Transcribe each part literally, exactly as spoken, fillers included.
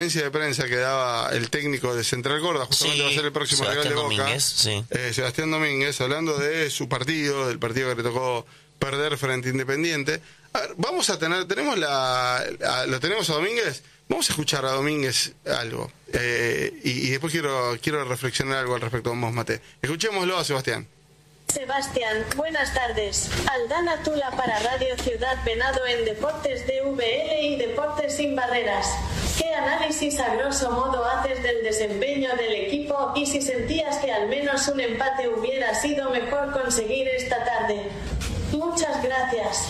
de prensa que daba el técnico de Central Córdoba, justamente sí, va a ser el próximo rival de Boca, Domínguez, sí. eh, Sebastián Domínguez, hablando de su partido, del partido que le tocó perder frente a Independiente. A ver, vamos a tener, tenemos la, a, lo tenemos a Domínguez, vamos a escuchar a Domínguez algo, eh, y, y después quiero quiero reflexionar algo al respecto con vos, Mate. Escuchémoslo a Sebastián. Sebastián, buenas tardes. Aldana Tula para Radio Ciudad Venado en Deportes D V L y Deportes Sin Barreras. ¿Qué análisis a grosso modo haces del desempeño del equipo y si sentías que al menos un empate hubiera sido mejor conseguir esta tarde? Muchas gracias.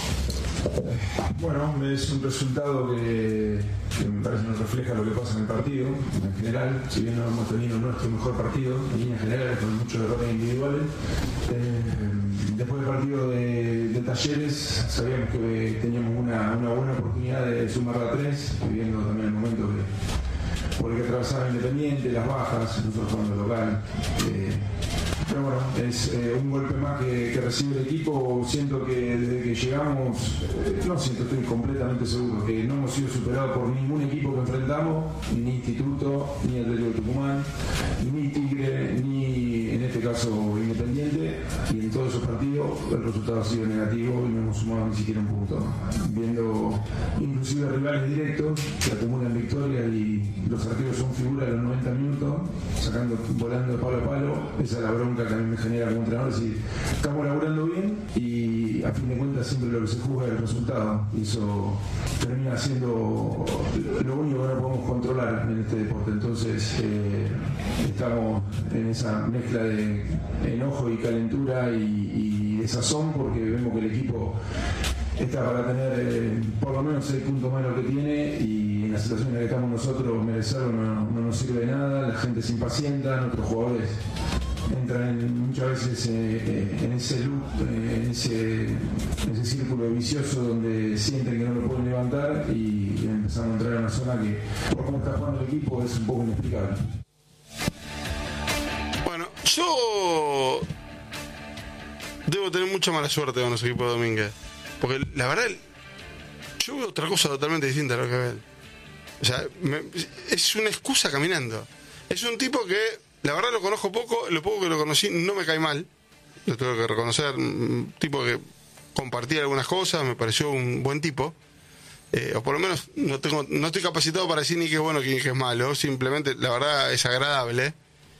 Bueno, es un resultado que, que me parece no refleja lo que pasa en el partido en general, si bien no hemos tenido nuestro mejor partido en líneas generales con muchos errores individuales. Eh, después del partido de, de Talleres sabíamos que teníamos una, una buena oportunidad de sumar a tres, viviendo también el momento que, por el que atravesaba Independiente, las bajas, nosotros jugando local. Eh, Pero bueno, es eh, un golpe más que, que recibe el equipo. Siento que desde que llegamos, eh, no siento, estoy completamente seguro que no hemos sido superados por ningún equipo que enfrentamos, ni Instituto, ni Atlético de Tucumán, ni Tigre, ni en este caso Independiente, y en todos esos partidos el resultado ha sido negativo y no hemos sumado ni siquiera un punto. Viendo inclusive rivales directos que acumulan victorias y los arqueros son figuras de los noventa minutos, sacando, volando de palo a palo, esa es la bronca que a mí me genera como entrenador. Si estamos laburando bien y a fin de cuentas siempre lo que se juzga es el resultado, y eso termina siendo lo único que no podemos controlar en este deporte. Entonces eh, estamos en esa mezcla de enojo y calentura y, y desazón, porque vemos que el equipo está para tener eh, por lo menos seis puntos más de lo que tiene, y en la situación en la que estamos nosotros merecerlo no, no nos sirve de nada. La gente se impacienta, nuestros jugadores entran en, muchas veces eh, en ese loop, eh, en, ese, en ese círculo vicioso donde sienten que no lo pueden levantar, y, y empezamos a entrar en una zona que, por cómo está jugando el equipo, es un poco inexplicable. Bueno, yo debo tener mucha mala suerte con los equipos de Domínguez, porque la verdad yo veo otra cosa totalmente distinta a lo que ve él. O sea, me, es una excusa caminando. Es un tipo que la verdad lo conozco poco, lo poco que lo conocí no me cae mal, lo tengo que reconocer, un tipo que compartía algunas cosas, me pareció un buen tipo, eh, o por lo menos no tengo, no estoy capacitado para decir ni que es bueno ni que es malo, simplemente la verdad es agradable,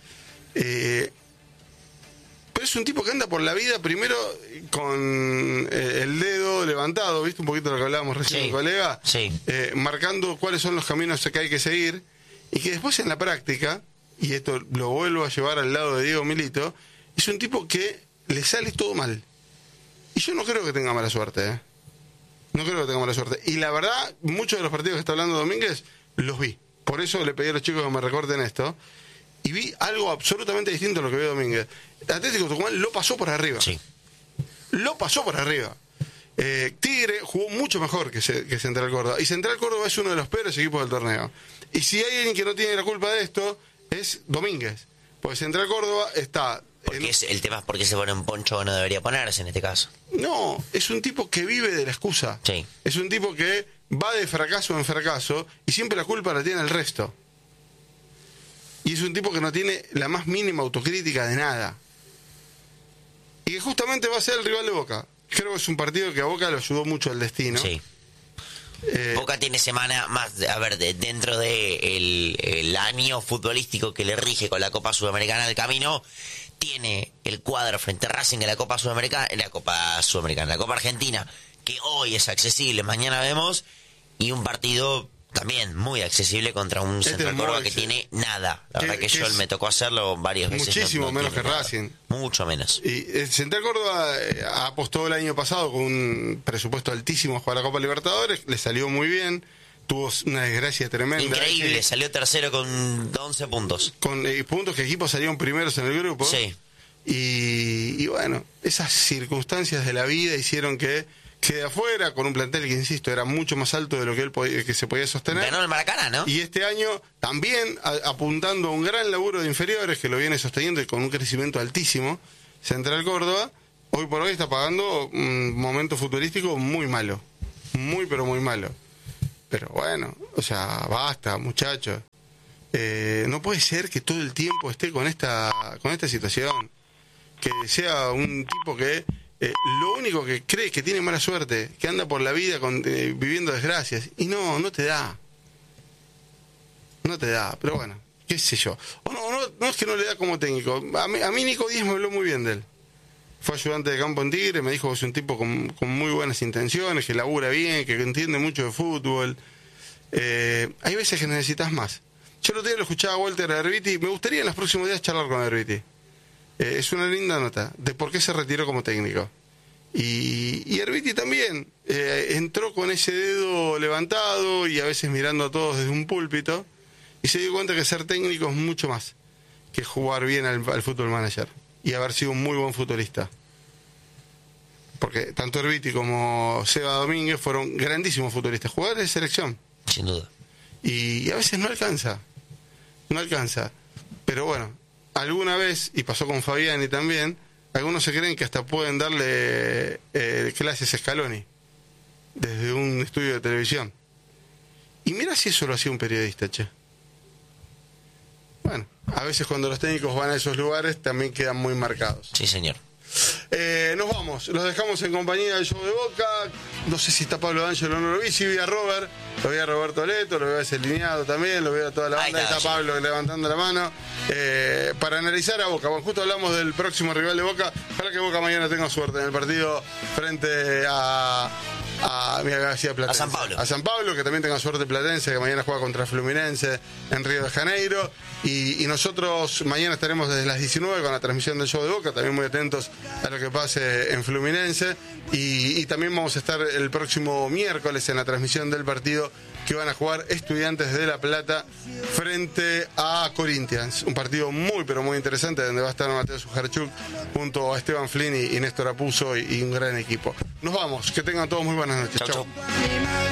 eh, pero es un tipo que anda por la vida primero con eh, el dedo levantado, ¿viste? Un poquito lo que hablábamos recién, sí, colega, sí. eh, marcando cuáles son los caminos que hay que seguir, y que después en la práctica, y esto lo vuelvo a llevar al lado de Diego Milito, es un tipo que le sale todo mal. Y yo no creo que tenga mala suerte, ¿eh? No creo que tenga mala suerte. Y la verdad, muchos de los partidos que está hablando Domínguez, los vi. Por eso le pedí a los chicos que me recorten esto. Y vi algo absolutamente distinto a lo que vio Domínguez. Atlético Tucumán lo pasó por arriba. Sí. Lo pasó por arriba. Eh, Tigre jugó mucho mejor que, se, que Central Córdoba. Y Central Córdoba es uno de los peores equipos del torneo. Y si hay alguien que no tiene la culpa de esto, es Domínguez, porque Central Córdoba está... Porque en... es, el tema es por qué se pone un poncho que no debería ponerse en este caso. No, es un tipo que vive de la excusa. Sí. Es un tipo que va de fracaso en fracaso y siempre la culpa la tiene el resto. Y es un tipo que no tiene la más mínima autocrítica de nada. Y que justamente va a ser el rival de Boca. Creo que es un partido que a Boca lo ayudó mucho el destino. Sí. Eh, Boca tiene semana más, a ver, de, dentro de el, el año futbolístico que le rige con la Copa Sudamericana del camino, tiene el cuadro frente a Racing en la Copa Sudamericana, en la Copa Sudamericana, la Copa Argentina, que hoy es accesible, mañana vemos, y un partido también muy accesible contra un este Central Córdoba que tiene nada. La verdad que, que yo me tocó hacerlo varias veces. Muchísimo no, no menos que nada. Racing. Mucho menos. Y eh, Central Córdoba eh, apostó el año pasado con un presupuesto altísimo para la Copa Libertadores, le salió muy bien, tuvo una desgracia tremenda. Increíble, eh, salió tercero con once puntos. Con eh, puntos que equipos salieron primeros en el grupo. Sí. Y, y bueno, esas circunstancias de la vida hicieron que quede afuera, con un plantel que, insisto, era mucho más alto de lo que él podía, que se podía sostener. Ganó el Maracaná, ¿no? Y este año también a, apuntando a un gran laburo de inferiores que lo viene sosteniendo y con un crecimiento altísimo, Central Córdoba, hoy por hoy está pagando un momento futbolístico muy malo. Muy, pero muy malo. Pero bueno, o sea, basta, muchachos. Eh, no puede ser que todo el tiempo esté con esta con esta situación. Que sea un tipo que eh, lo único que cree que tiene mala suerte, que anda por la vida con, eh, viviendo desgracias. Y no, no te da. No te da, pero bueno, qué sé yo. O no, no, no es que no le da como técnico. A mí, a mí Nico Díaz me habló muy bien de él. Fue ayudante de campo en Tigre, me dijo que es un tipo con, con muy buenas intenciones, que labura bien, que entiende mucho de fútbol. Eh, hay veces que necesitas más. Yo el otro día lo escuchaba a Walter Herbiti, me gustaría en los próximos días charlar con Herbiti. Eh, es una linda nota de por qué se retiró como técnico. Y, y Herbiti también eh, entró con ese dedo levantado y a veces mirando a todos desde un púlpito y se dio cuenta que ser técnico es mucho más que jugar bien al, al fútbol manager y haber sido un muy buen futbolista. Porque tanto Herbiti como Seba Domínguez fueron grandísimos futbolistas, jugadores de selección. Sin duda. Y, y a veces no alcanza, no alcanza. Pero bueno, alguna vez, y pasó con Fabiani también, algunos se creen que hasta pueden darle eh, clases a Scaloni desde un estudio de televisión. Y mira si eso lo hacía un periodista, che. Bueno, a veces cuando los técnicos van a esos lugares también quedan muy marcados. Sí, señor. Eh, nos vamos, los dejamos en compañía del show de Boca. No sé si está Pablo D'Angelo o no lo vi, si vi a Robert, lo vi a Roberto Leto, lo veo a ese lineado también, lo veo a toda la banda, ahí está, está Pablo levantando la mano eh, para analizar a Boca. Bueno, justo hablamos del próximo rival de Boca, ojalá que Boca mañana tenga suerte en el partido frente a a, mira, decía Platense, a San Pablo. A San Pablo, que también tenga suerte Platense, que mañana juega contra Fluminense en Río de Janeiro. Y, y nosotros mañana estaremos desde las diecinueve con la transmisión del show de Boca, también muy atentos a lo que pase en Fluminense. Y, y también vamos a estar el próximo miércoles en la transmisión del partido que van a jugar Estudiantes de La Plata frente a Corinthians. Un partido muy, pero muy interesante, donde va a estar Mateo Sujarchuk junto a Esteban Flynn y, y Néstor Apuzzo y, y un gran equipo. Nos vamos, que tengan todos muy buenas noches. Chau, chau.